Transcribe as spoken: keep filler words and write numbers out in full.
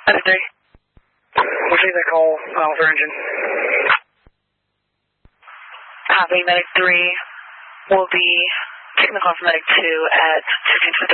Medic three. We'll see that call off our engine. Copy, Medic three will be taking the call from Medic two at fifteen